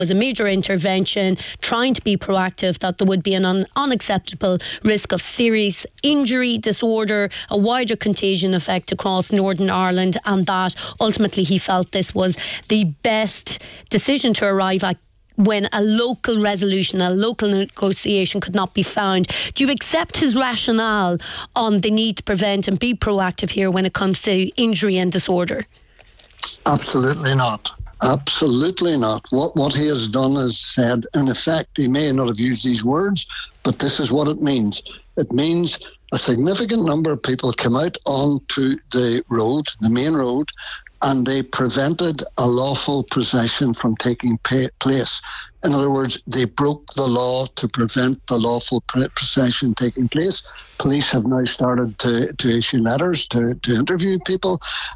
was a major intervention, trying to be proactive, that there would be an unacceptable risk of serious injury, disorder, a wider contagion effect across Northern Ireland, and that ultimately he felt this was the best decision to arrive at when a local resolution, a local negotiation could not be found. Do you accept his rationale on the need to prevent and be proactive here when it comes to injury and disorder? Absolutely not. Absolutely not. What he has done is said, in effect, he may not have used these words, but this is what it means. It means a significant number of people came out onto the road, the main road, and they prevented a lawful procession from taking place. In other words, they broke the law to prevent the lawful procession taking place. Police have now started to issue letters to interview people.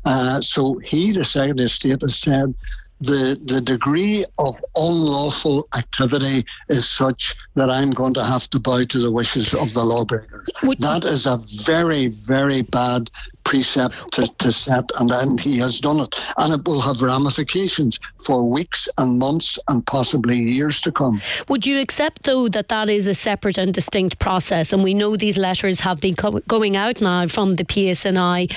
So he, the Secretary of State, has said the degree of unlawful activity is such that I'm going to have to bow to the wishes of the lawbreakers. That is a very, very bad precept to set, and then he has done it, and it will have ramifications for weeks and months and possibly years to come. Would you accept, though, that that is a separate and distinct process? And we know these letters have been going out now from the PSNI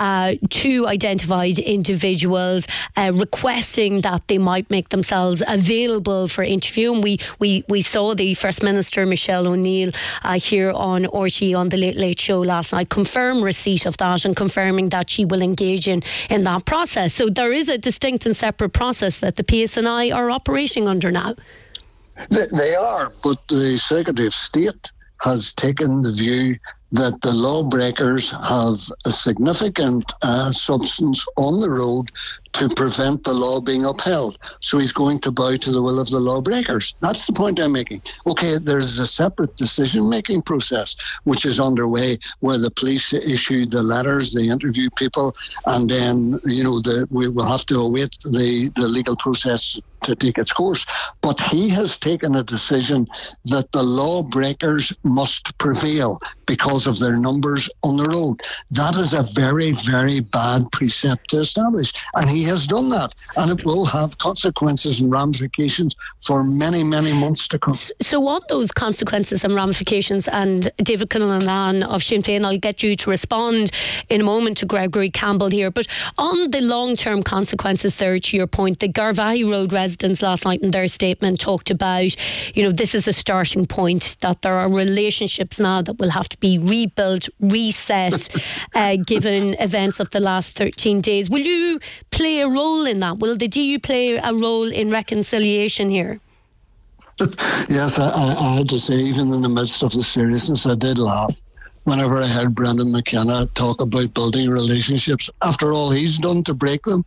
to identified individuals requesting that they might make themselves available for interview. And we saw the First Minister Michelle O'Neill here on RTÉ on the Late Late Show last night confirm receipt of that and confirming that she will engage in that process. So there is a distinct and separate process that the PSNI are operating under now. They are, but the Secretary of State has taken the view that the lawbreakers have a significant substance on the road to prevent the law being upheld. So he's going to bow to the will of the lawbreakers. That's the point I'm making. Okay, there's a separate decision-making process which is underway where the police issue the letters, they interview people, and then, we will have to await the legal process to take its course. But he has taken a decision that the lawbreakers must prevail because of their numbers on the road. That is a very, very bad precept to establish. And he has done that. And it will have consequences and ramifications for many, many months to come. So what those consequences and ramifications, and David Cullinane of Sinn Féin, I'll get you to respond in a moment to Gregory Campbell here, but on the long-term consequences there, to your point, the Garvaghey Road residents last night in their statement talked about, this is a starting point, that there are relationships now that will have to be rebuilt, reset, given events of the last 13 days. Will you play a role in that? Will the DU play a role in reconciliation here? Yes, I had to say, even in the midst of the seriousness, I did laugh whenever I heard Brendan McKenna talk about building relationships. After all he's done to break them,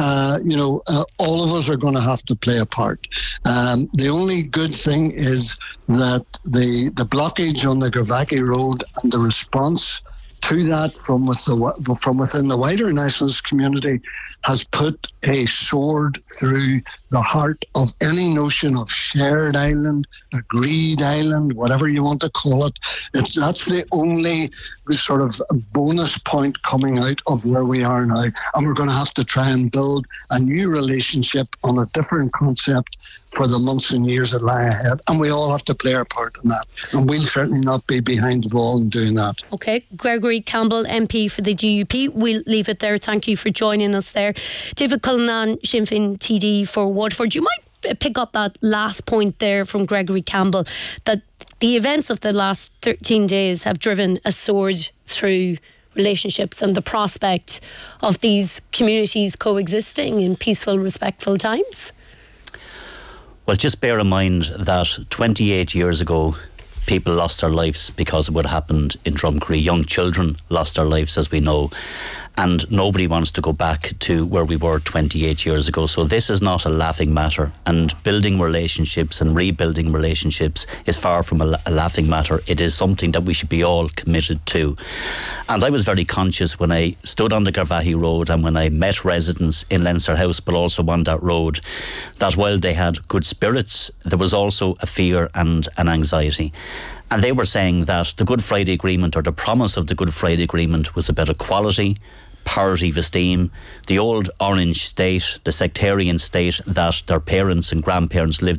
all of us are going to have to play a part. The only good thing is that the blockage on the Garvaghey Road and the response to that from within the wider nationalist community has put a sword through the heart of any notion of shared island, agreed island, whatever you want to call it. That's the only sort of bonus point coming out of where we are now. And we're going to have to try and build a new relationship on a different concept for the months and years that lie ahead. And we all have to play our part in that. And we'll certainly not be behind the ball in doing that. OK. Gregory Campbell, MP for the DUP. We'll leave it there. Thank you for joining us there. David Cullinane, Sinn Féin TD for Waterford. You might pick up that last point there from Gregory Campbell, that the events of the last 13 days have driven a sword through relationships and the prospect of these communities coexisting in peaceful, respectful times. Well, just bear in mind that 28 years ago, people lost their lives because of what happened in Drumcree. Young children lost their lives, as we know. And nobody wants to go back to where we were 28 years ago. So this is not a laughing matter. And building relationships and rebuilding relationships is far from a laughing matter. It is something that we should be all committed to. And I was very conscious when I stood on the Garvaghey Road and when I met residents in Leinster House, but also on that road, that while they had good spirits, there was also a fear and an anxiety. And they were saying that the Good Friday Agreement, or the promise of the Good Friday Agreement, was about equality, parity of esteem, the old orange state, the sectarian state that their parents and grandparents lived